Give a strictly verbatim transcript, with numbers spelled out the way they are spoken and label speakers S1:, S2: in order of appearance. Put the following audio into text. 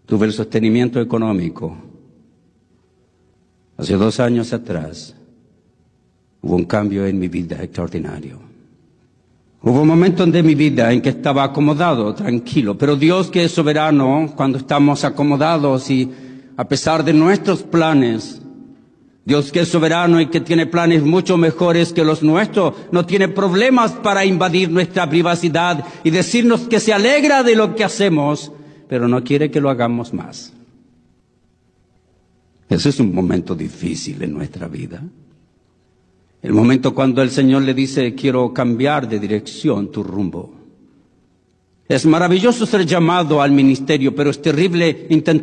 S1: tuve el sostenimiento económico. Hace dos años atrás hubo un cambio en mi vida extraordinario. Hubo momentos de mi vida en que estaba acomodado, tranquilo, pero Dios, que es soberano, cuando estamos acomodados y a pesar de nuestros planes, Dios, que es soberano y que tiene planes mucho mejores que los nuestros, no tiene problemas para invadir nuestra privacidad y decirnos que se alegra de lo que hacemos, pero no quiere que lo hagamos más. Ese es un momento difícil en nuestra vida. El momento cuando el Señor le dice, quiero cambiar de dirección tu rumbo. Es maravilloso ser llamado al ministerio, pero es terrible intentar